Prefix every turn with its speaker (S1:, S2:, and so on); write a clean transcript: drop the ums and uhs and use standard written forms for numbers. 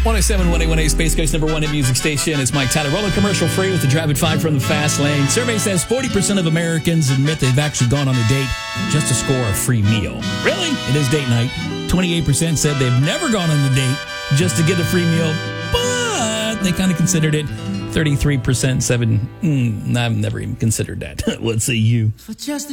S1: 107 181A Space Coast number one hit music station. It's Mike Tyler. Rolling commercial free with the Drive at 5 from the Fast Lane. Survey says 40% of Americans admit they've actually gone on a date just to score a free meal. Really? It is date night. 28% said they've never gone on a date just to get a free meal, but they kind of considered it. 33% said, I've never even considered that. Let's see you.
S2: For just